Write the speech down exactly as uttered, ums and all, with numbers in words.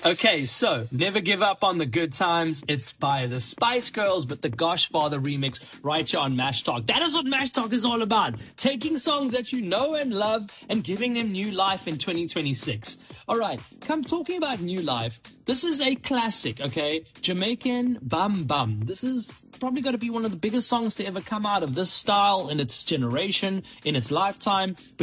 Okay, so Never Give Up on the Good Times. It's by the Spice Girls, but the Gosh Father remix right here on Mash Talk. That is what Mash Talk is all about. Taking songs that you know and love and giving them new life in twenty twenty-six. All right, come talking about new life. This is a classic, okay? Jamaican Bum Bum. This is probably going to be one of the biggest songs to ever come out of this style in its generation, in its lifetime. But